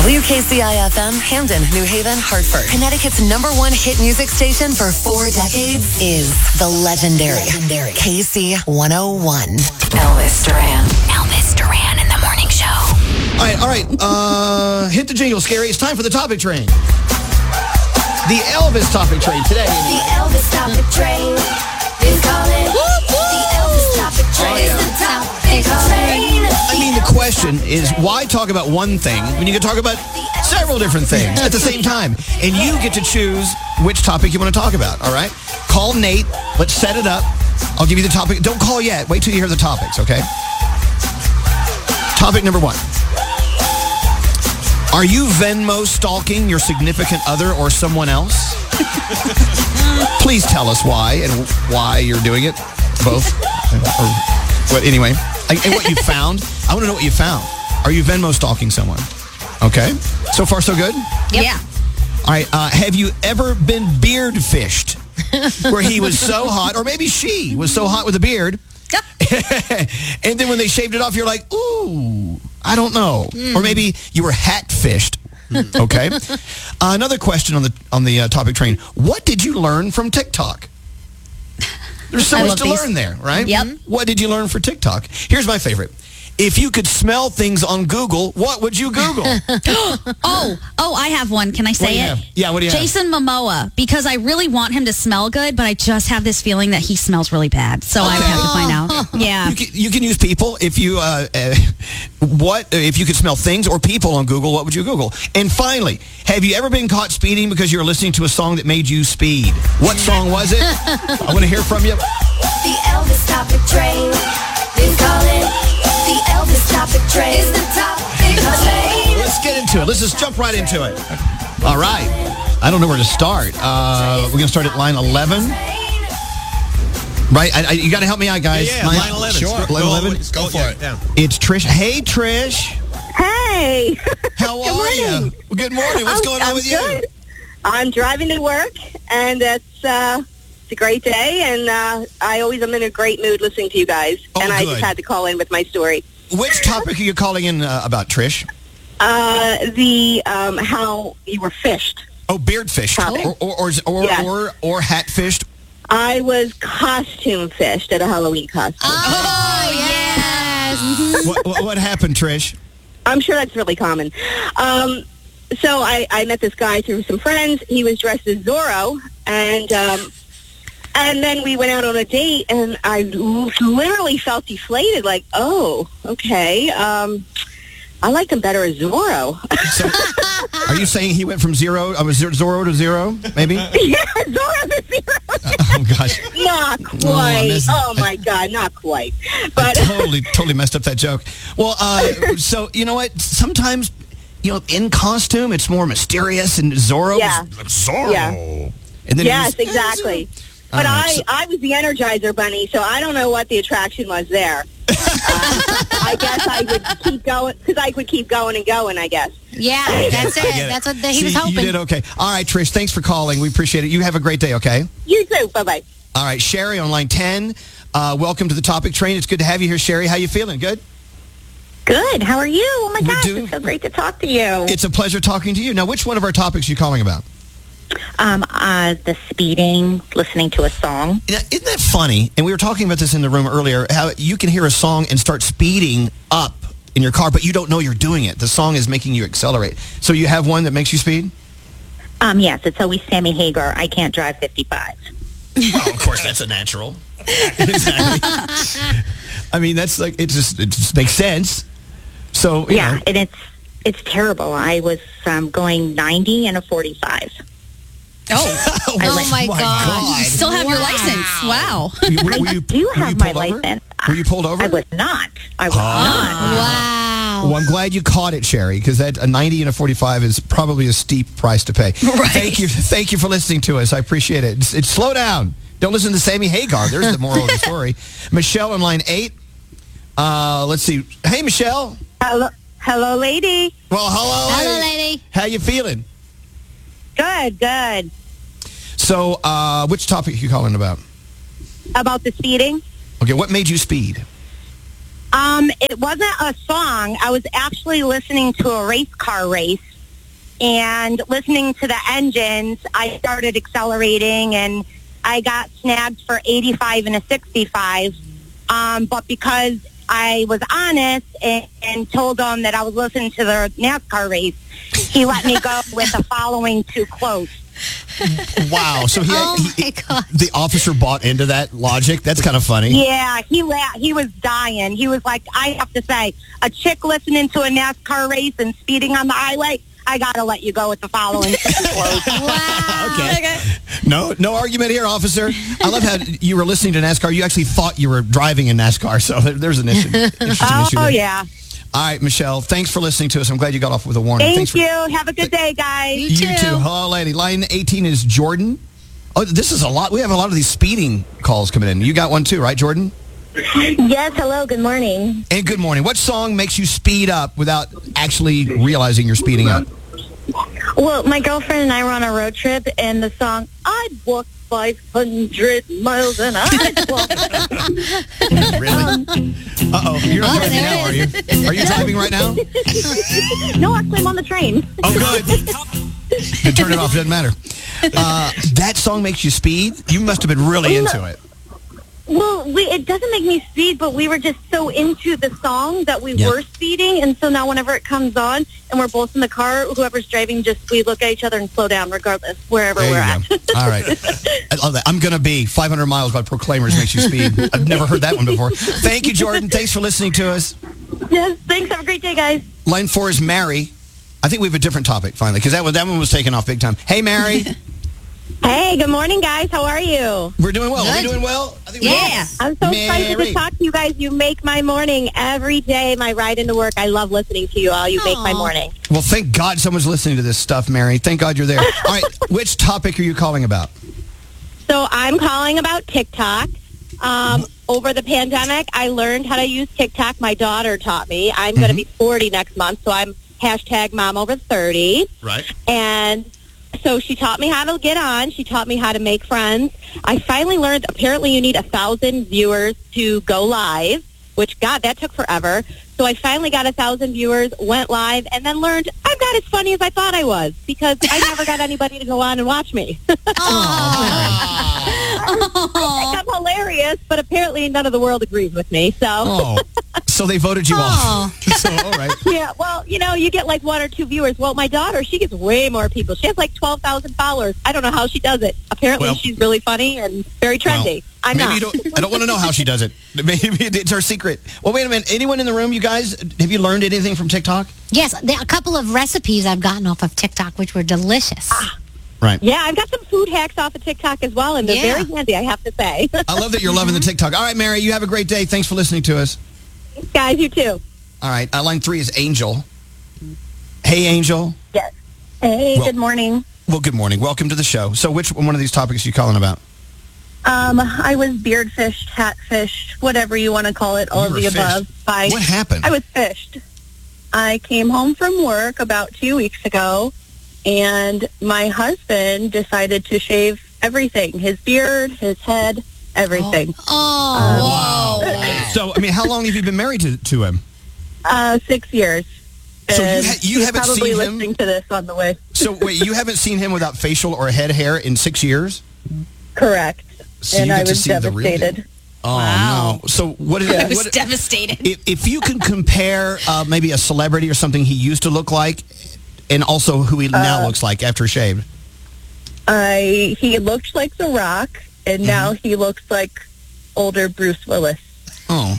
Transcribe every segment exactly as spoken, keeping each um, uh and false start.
W K C I F M, Hamden, New Haven, Hartford. Connecticut's number one hit music station for four decades is the legendary, legendary K C one oh one. Elvis Duran. Elvis Duran in the morning show. All right, all right. Uh, hit the jingle, Scary. It's time for the topic train. The Elvis topic train today. The Elvis topic train is calling. The Elvis topic train is the topic train. I mean, the question is, why talk about one thing when you can talk about several different things at the same time? And you get to choose which topic you want to talk about, all right? Call Nate. Let's set it up. I'll give you the topic. Don't call yet. Wait till you hear the topics, okay? Topic number one. Are you Venmo stalking your significant other or someone else? Please tell us why and why you're doing it. Both. Or what? Anyway, and what you found. I want to know what you found. Are you Venmo stalking someone? Okay. So far, so good? Yep. Yeah. All right. Uh, have you ever been beard fished? Where he was so hot, or maybe she was so hot with a beard. And then when they shaved it off, you're like, ooh, I don't know. Mm. Or maybe you were hat fished. Okay. Uh, another question on the on the uh, topic train. What did you learn from TikTok? There's so I much to these. learn there, right? Yep. What did you learn for TikTok? Here's my favorite. If you could smell things on Google, what would you Google? oh, oh, I have one. Can I say What do you it? have? Yeah, what do you have? Jason Momoa, because I really want him to smell good, but I just have this feeling that he smells really bad. So I would have to find out. Yeah. You can, you can use people if you uh, uh, what if you could smell things or people on Google, what would you Google? And finally, have you ever been caught speeding because you were listening to a song that made you speed? What song was it? I want to hear from you. The Elvis topic train is calling. The Elvis topic train is the topic train. Let's get into it. Let's just jump right into it. All right. I don't know where to start. Uh, we're going to start at line eleven. Right? I, I, you got to help me out, guys. Yeah, yeah, line, line eleven. Sure. Line eleven. Go, go for it. Yeah. It's Trish. Hey, Trish. Hey. How are you? Well, good morning. What's I'm, going on I'm with good. you? I'm driving to work, and it's uh, it's a great day, and uh, I always am in a great mood listening to you guys, Oh, and I good. just had to call in with my story. Which topic are you calling in uh, about, Trish? Uh, the um, how you were fished. Oh, beard fished. Topic. Or, or, or, or, Yes. or, or hat fished. I was costume fished at a Halloween costume. Oh, yes. what, what, what happened, Trish? I'm sure that's really common. Um, so I, I met this guy through some friends. He was dressed as Zorro, and um, and then we went out on a date, and I l- literally felt deflated. Like, oh, okay, um, I like him better as Zorro. So, are you saying he went from zero, uh, was Zorro to zero, maybe? Yeah, Zorro to Zero. Oh, gosh. Not Oh, quite. this- Oh, my God, not quite. I But totally, totally messed up that joke. Well, uh, so, you know what? Sometimes, you know, in costume, it's more mysterious, and Zorro Yeah. is Zorro. Yeah. And then yes, he's- exactly. All But right, I, so- I was the Energizer Bunny, so I don't know what the attraction was there. uh, I guess I would keep going, because I would keep going and going, I guess. Yeah, that's I it. get it. That's what the, he See, was hoping. You did okay. All right, Trish, thanks for calling. We appreciate it. You have a great day, okay? You too. Bye-bye. All right, Sherry on line ten. Uh, welcome to the topic train. It's good to have you here, Sherry. How you feeling? Good? Good. How are you? Oh, my We're gosh, doing- it's so great to talk to you. It's a pleasure talking to you. Now, which one of our topics are you calling about? Um, uh, the speeding, listening to a song. Now, isn't that funny? And we were talking about this in the room earlier, how you can hear a song and start speeding up in your car, but you don't know you're doing it. The song is making you accelerate. So you have one that makes you speed? Um, yes, it's always Sammy Hagar. I can't drive fifty-five. Well, of course, that's a natural. Exactly. I mean, that's like, it just, it just makes sense. So, you Yeah, know. and it's it's terrible. I was um, going ninety and a forty-five. Oh, I oh went- my, my God. God. You still have your Wow. license. Wow. Were you- were I you- do were have you my pulled over? license. Were you pulled over? I was not. I was not. Wow. Well, I'm glad you caught it, Sherry, because that a ninety and a forty-five is probably a steep price to pay. Right. Thank you, thank you for listening to us. I appreciate it. It's, it's slow down. Don't listen to Sammy Hagar. There's the moral of the story. Michelle on line eight. Uh, let's see. Hey, Michelle. Hello, hello, lady. Well, hello. Hello, lady. How you feeling? Good, good. So, uh, which topic are you calling about? About the speeding? Okay, what made you speed? Um, it wasn't a song. I was actually listening to a race car race, and listening to the engines, I started accelerating, and I got snagged for eighty-five and a sixty-five. Um, but because I was honest and, and told him that I was listening to the NASCAR race, he let me go with the following too close. Wow. So he, Oh, he- my God. the officer bought into that logic. That's kind of funny. Yeah, he la- he was dying. He was like, I have to say, a chick listening to a NASCAR race and speeding on the highway, I got to let you go with the following too close. Wow. Okay. No, no argument here, officer. I love how you were listening to NASCAR. You actually thought you were driving in NASCAR, so there- there's an issue. Interesting issue Oh, there. yeah. All right, Michelle, thanks for listening to us. I'm glad you got off with a warning. Thank thanks for, you. Have a good day, guys. You You too. too. Hello, lady. Line eighteen is Jordan. Oh, this is a lot. We have a lot of these speeding calls coming in. You got one too, right, Jordan? Yes, hello, good morning. And good morning. What song makes you speed up without actually realizing you're speeding up? Well, my girlfriend and I were on a road trip, and the song, I'd walk five hundred miles and I'd walk. Really? Uh-oh. You're not Oh, driving there now, are it you? Are you driving right now? No, actually, I'm on the train. Oh, good. Then turn it off. Doesn't matter. Uh, that song makes you speed? You must have been really into it. Well, we, it doesn't make me speed, but we were just so into the song that we Yeah. were speeding, and so now whenever it comes on and we're both in the car, whoever's driving, just we look at each other and slow down regardless, wherever There we're you at. go. All right. I love that. I'm Going to Be five hundred miles by Proclaimers makes you speed. I've never heard that one before. Thank you, Jordan. Thanks for listening to us. Yes, thanks. Have a great day, guys. Line four is Mary. I think we have a different topic finally because that one, that one was taken off big time. Hey, Mary. Hey, good morning, guys. How are you? We're doing well. Are we Good. doing well? I think Yeah. I'm so excited Mary. to talk to you guys. You make my morning every day, my ride into work. I love listening to you all. You make my Aw. morning. Well, thank God someone's listening to this stuff, Mary. Thank God you're there. All right. Which topic are you calling about? So I'm calling about TikTok. Um, over the pandemic, I learned how to use TikTok. My daughter taught me. I'm going to be forty next month, so I'm hashtag mom over thirty. Right. And so she taught me how to get on. She taught me how to make friends. I finally learned apparently you need a thousand viewers to go live, which, God, that took forever. So I finally got a thousand viewers, went live, and then learned I'm not as funny as I thought I was because I never got anybody to go on and watch me. I think I'm hilarious, but apparently none of the world agrees with me. So, Oh, so they voted you Oh. off. So, all right. yeah, well, you know, you get like one or two viewers. Well, my daughter, she gets way more people. She has like twelve thousand followers. I don't know how she does it. Apparently Well- she's really funny and very trendy. Well, I'm maybe not. you don't. I don't want to know how she does it. Maybe it's her secret. Well, wait a minute. Anyone in the room? You guys, have you learned anything from TikTok? Yes, there are a couple of recipes I've gotten off of TikTok, which were delicious. Right. Yeah, I've got some food hacks off of TikTok as well, and they're Yeah. very handy, I have to say. I love that you're loving the TikTok. All right, Mary, you have a great day. Thanks for listening to us. Guys, you too. All right. Uh, line three is Angel. Hey, Angel. Yes. Hey, Well- good morning. Well, good morning. Welcome to the show. So, which one of these topics are you calling about? Um, I was beard fished, hat fished, whatever you want to call it, all You of were the fished. above. By, What happened? I was fished. I came home from work about two weeks ago, and my husband decided to shave everything, his beard, his head, everything. Oh, So, I mean, how long have you been married to, to him? Uh, six years. So you And ha- you he's haven't probably seen him? listening to this on the way. So, wait, you haven't seen him without facial or head hair in six years? Correct. So and you I get to was see the real deal. devastated. Oh, Wow. no. So, what is I was what, devastated. if, if you can compare uh, maybe a celebrity or something he used to look like and also who he now Uh, looks like after shaved? I he looked like The Rock, and Mm-hmm. now he looks like older Bruce Willis. Oh.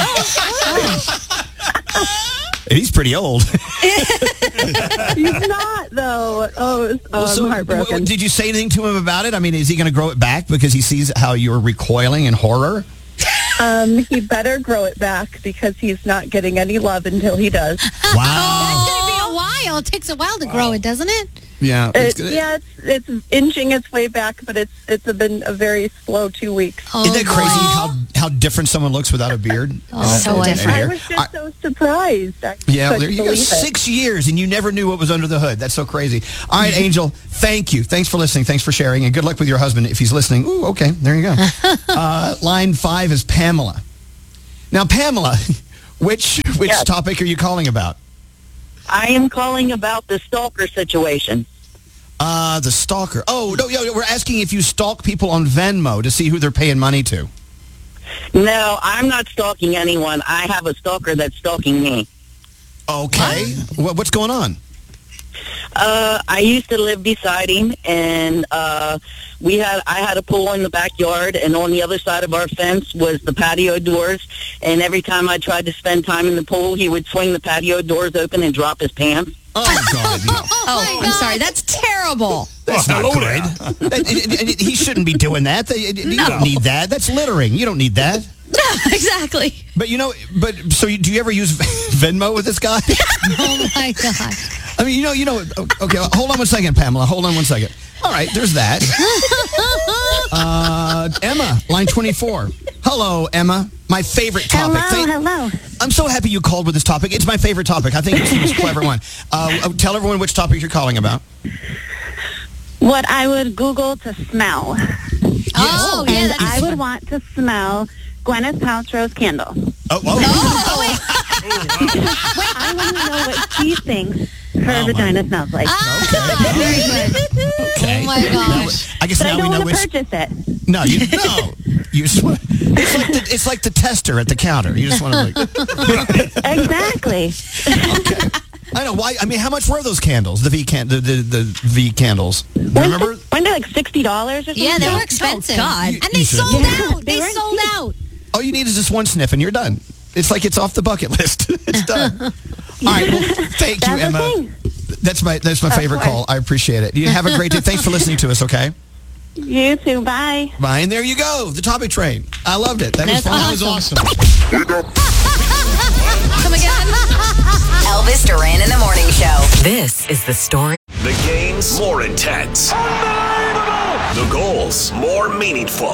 He's pretty old. He's not, though. Oh, it was- oh So, I'm heartbroken. w- did you say anything to him about it? I mean, is he going to grow it back because he sees how you're recoiling in horror? Um, he better grow it back because he's not getting any love until he does. Wow. It's going to be a while. It takes a while to grow it, doesn't it? Yeah. It, it's gonna- yeah, it's, it's inching its way back, but it's it's been a very slow two weeks. Oh, Isn't that crazy boy. how, how different someone looks without a beard? Oh, And- so and different. I hair? was just I- so surprised. I Yeah, well, couldn't there you go. believe it. Six years, and you never knew what was under the hood. That's so crazy. All right, Angel, thank you. Thanks for listening. Thanks for sharing, and good luck with your husband if he's listening. Ooh, okay, there you go. uh, line five is Pamela. Now, Pamela, which which Yes. topic are you calling about? I am calling about the stalker situation. Uh, the stalker. Oh, no, yeah, we're asking if you stalk people on Venmo to see who they're paying money to. No, I'm not stalking anyone. I have a stalker that's stalking me. Okay. What? What's going on? Uh, I used to live beside him, and uh, we had I had a pool in the backyard, and on the other side of our fence was the patio doors. And every time I tried to spend time in the pool, he would swing the patio doors open and drop his pants. Oh, God. No. Oh, I'm sorry. That's terrible. That's not good. That- it- it- he shouldn't be doing that. They- You No. don't need that. That's littering. You don't need that. Exactly. But, you know, but so you, do you ever use Venmo with this guy? Oh, my God. I mean, you know, you know, okay, hold on one second, Pamela. Hold on one second. All right, there's that. Uh, Emma, line twenty-four. Hello, Emma. My favorite topic. Hello, Thank- hello. I'm so happy you called with this topic. It's my favorite topic. I think it's the most clever one. Uh, uh, tell everyone which topic you're calling about. What I would Google to smell. Oh, yeah. And That's I would want to smell Gwyneth Paltrow's candle. Oh, oh. I want to know what she thinks her Oh, vagina smells like. Okay. Oh, my gosh. I guess But I now don't we know want to which. purchase it. No, you no. You just want, it's like the, it's like the tester at the counter. You just want to like. Exactly. Okay. I know why. I mean, how much were those candles? The V can the the, the V candles. Remember? Weren't they like sixty dollars or something? Yeah, they Yeah. were expensive. Oh, God. And they You should. sold Yeah. out. They They weren't sold cheap. out. All you need is just one sniff and you're done. It's like it's off the bucket list. It's done. All right. Well, thank you, That's Emma. the thing. That's my that's my favorite course. call. I appreciate it. You have a great day. Thanks for listening to us. Okay. You too. Bye. Bye. And there you go. The topic train. I loved it. That was That's fun. awesome. That was awesome. Come again? Elvis Duran in the Morning Show. This is the story. The games more intense. The goals more meaningful.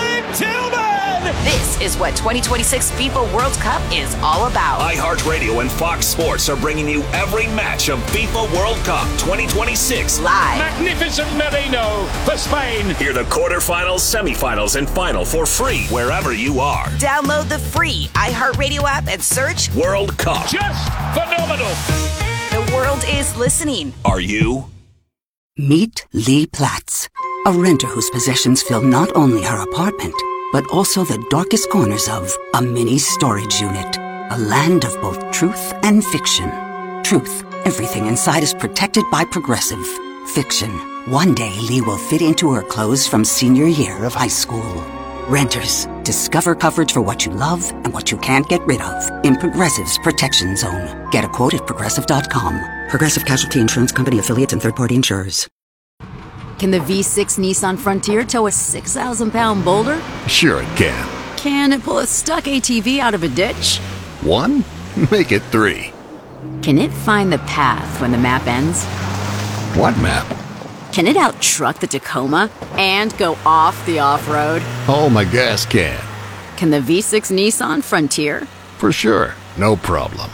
This is what twenty twenty-six FIFA World Cup is all about. iHeartRadio and Fox Sports are bringing you every match of FIFA World Cup twenty twenty-six Live. Magnificent Merino for Spain. Hear the quarterfinals, semifinals, and final for free wherever you are. Download the free iHeartRadio app and search World Cup. Just phenomenal. The world is listening. Are you? Meet Lee Platts, a renter whose possessions fill not only her apartment, but also the darkest corners of a mini storage unit. A land of both truth and fiction. Truth, everything inside is protected by Progressive. Fiction, one day Lee will fit into her clothes from senior year of high school. Renters, discover coverage for what you love and what you can't get rid of in Progressive's Protection Zone. Get a quote at progressive dot com. Progressive Casualty Insurance Company affiliates and third-party insurers. Can the V six Nissan Frontier tow a six thousand pound boulder? Sure it can. Can it pull a stuck A T V out of a ditch? One? Make it three. Can it find the path when the map ends? What map? Can it out-truck the Tacoma and go off the off-road? Oh, my gas can. Can the V six Nissan Frontier? For sure. No problem.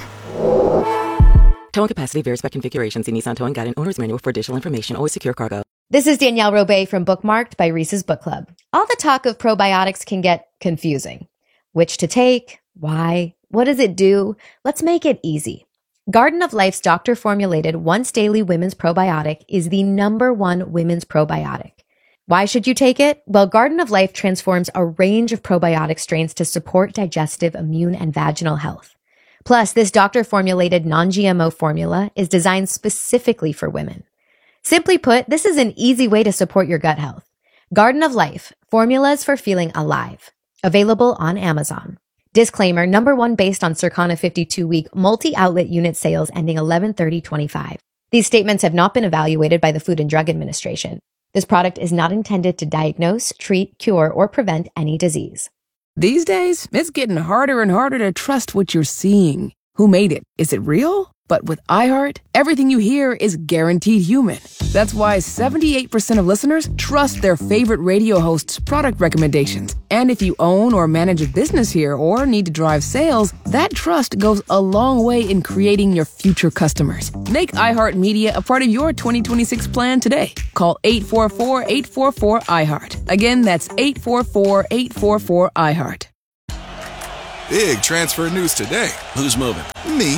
Towing capacity varies by configuration. See Nissan Towing Guide and Owner's Manual for additional information. Always secure cargo. This is Danielle Robay from Bookmarked by Reese's Book Club. All the talk of probiotics can get confusing. Which to take? Why? What does it do? Let's make it easy. Garden of Life's doctor-formulated once-daily women's probiotic is the number one women's probiotic. Why should you take it? Well, Garden of Life transforms a range of probiotic strains to support digestive, immune, and vaginal health. Plus, this doctor-formulated non-G M O formula is designed specifically for women. Simply put, this is an easy way to support your gut health. Garden of Life, formulas for feeling alive. Available on Amazon. Disclaimer, number one based on Circana fifty-two week multi-outlet unit sales ending eleven thirty twenty-five. These statements have not been evaluated by the Food and Drug Administration. This product is not intended to diagnose, treat, cure, or prevent any disease. These days, it's getting harder and harder to trust what you're seeing. Who made it? Is it real? But with iHeart, everything you hear is guaranteed human. That's why seventy-eight percent of listeners trust their favorite radio hosts' product recommendations. And if you own or manage a business here or need to drive sales, that trust goes a long way in creating your future customers. Make iHeartMedia a part of your twenty twenty-six plan today. Call eight four four, eight four four, iHeart. Again, that's eight four four, eight four four, iHeart. Big transfer news today. Who's moving? Me.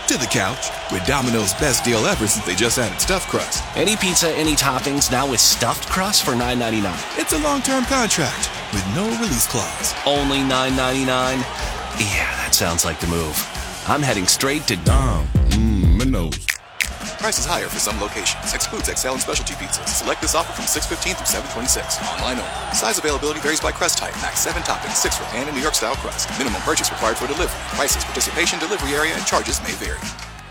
to the couch with Domino's best deal ever since they just added stuffed crust. Any pizza, any toppings, now with stuffed crust for nine ninety-nine. It's a long-term contract with no release clause. Only nine ninety-nine? Yeah, that sounds like the move. I'm heading straight to Dom. Mmm, Minos. Prices higher for some locations. Excludes X L and specialty pizzas. Select this offer from six fifteen through seven twenty-six. Online only. Size availability varies by crust type. Max seven toppings, six for pan and New York style crust. Minimum purchase required for delivery. Prices, participation, delivery area, and charges may vary.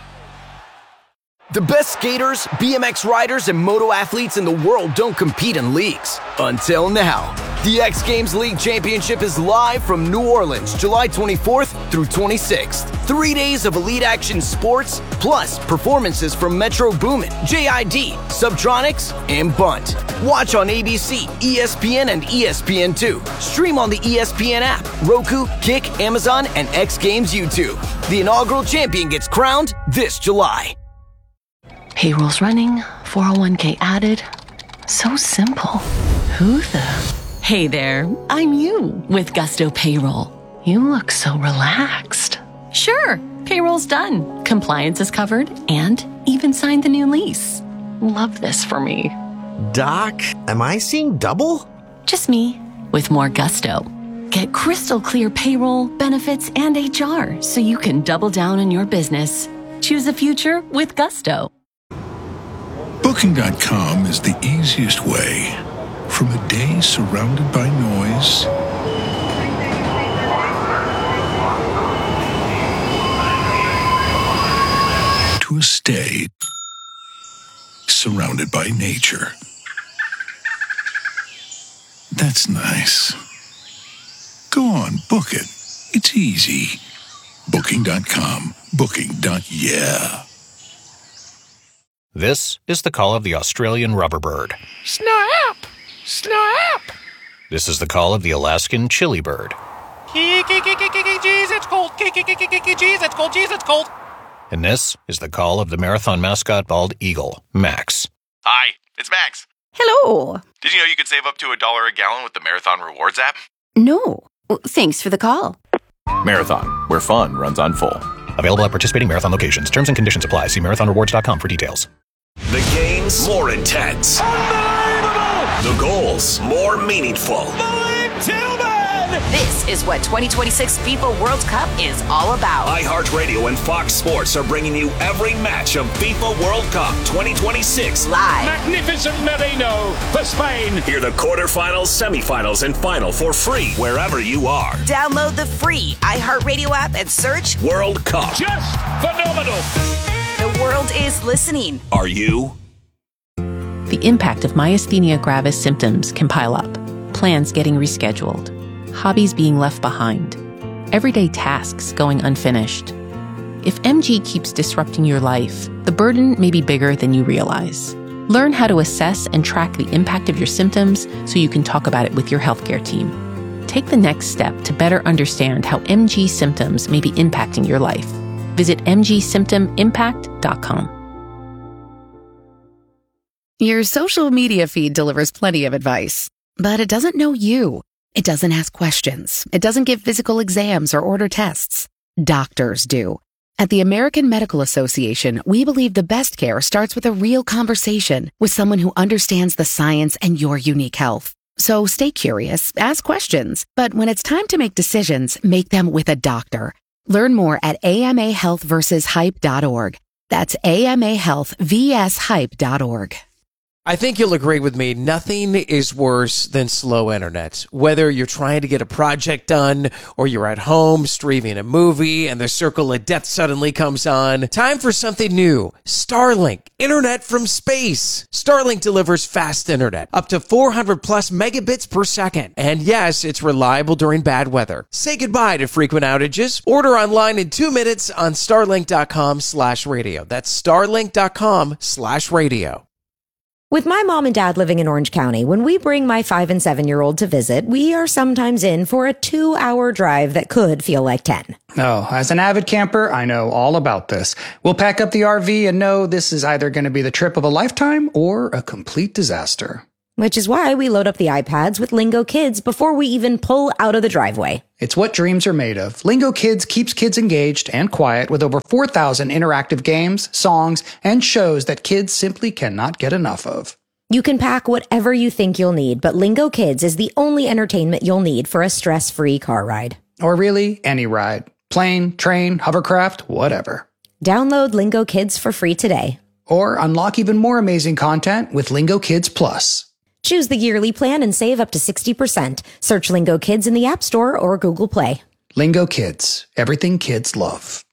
The best skaters, B M X riders, and moto athletes in the world don't compete in leagues. Until now. The X Games League Championship is live from New Orleans, July twenty-fourth through twenty-sixth. Three days of elite action sports, plus performances from Metro Boomin, J I D, Subtronics, and Bunt. Watch on A B C, E S P N, and E S P N two. Stream on the E S P N app, Roku, Kick, Amazon, and X Games YouTube. The inaugural champion gets crowned this July. Payroll's running, four oh one k added. So simple. Who the? Hey there, I'm you with Gusto Payroll. You look so relaxed. Sure, payroll's done. Compliance is covered and even signed the new lease. Love this for me. Doc, am I seeing double? Just me with more gusto. Get crystal clear payroll, benefits, and H R so you can double down on your business. Choose a future with Gusto. Booking dot com is the easiest way from a day surrounded by noise to a stay surrounded by nature. That's nice. Go on, book it. It's easy. Booking dot com. Booking. Yeah. This is the call of the Australian rubberbird. Snap! Snap! This is the call of the Alaskan chili bird. Jeez, it's cold. Jeez, it's cold. Jeez, it's cold. And this is the call of the marathon mascot bald eagle, Max. Hi, it's Max. Hello. Did you know you can save up to a dollar a gallon with the Marathon Rewards app? No. Well, thanks for the call. Marathon, where fun runs on full. Available at participating marathon locations. Terms and conditions apply. See marathon rewards dot com for details. The games more intense. The goals more meaningful. This is what twenty twenty-six FIFA World Cup is all about. iHeartRadio and Fox Sports are bringing you every match of FIFA World Cup twenty twenty-six live. Magnificent Merino for Spain. Hear the quarterfinals, semifinals, and final for free wherever you are. Download the free iHeartRadio app and search World Cup. Just phenomenal. The world is listening. Are you? The impact of myasthenia gravis symptoms can pile up. Plans getting rescheduled. Hobbies being left behind. Everyday tasks going unfinished. If M G keeps disrupting your life, the burden may be bigger than you realize. Learn how to assess and track the impact of your symptoms so you can talk about it with your healthcare team. Take the next step to better understand how M G symptoms may be impacting your life. Visit m g symptom impact dot com. Your social media feed delivers plenty of advice, but it doesn't know you. It doesn't ask questions. It doesn't give physical exams or order tests. Doctors do. At the American Medical Association, we believe the best care starts with a real conversation with someone who understands the science and your unique health. So stay curious, ask questions, but when it's time to make decisions, make them with a doctor. Learn more at a m a health versus hype dot org. That's a m a health versus hype dot org. I think you'll agree with me, nothing is worse than slow internet. Whether you're trying to get a project done or you're at home streaming a movie and the circle of death suddenly comes on, time for something new. Starlink, internet from space. Starlink delivers fast internet, up to four hundred plus megabits per second. And yes, it's reliable during bad weather. Say goodbye to frequent outages. Order online in two minutes on starlink dot com slash radio. That's starlink dot com slash radio. With my mom and dad living in Orange County, when we bring my five and seven year old to visit, we are sometimes in for a two hour drive that could feel like ten. Oh, as an avid camper, I know all about this. We'll pack up the R V and know this is either going to be the trip of a lifetime or a complete disaster. Which is why we load up the iPads with Lingo Kids before we even pull out of the driveway. It's what dreams are made of. Lingo Kids keeps kids engaged and quiet with over four thousand interactive games, songs, and shows that kids simply cannot get enough of. You can pack whatever you think you'll need, but Lingo Kids is the only entertainment you'll need for a stress-free car ride. Or really, any ride. Plane, train, hovercraft, whatever. Download Lingo Kids for free today. Or unlock even more amazing content with Lingo Kids Plus. Choose the yearly plan and save up to sixty percent. Search Lingo Kids in the App Store or Google Play. Lingo Kids. Everything kids love.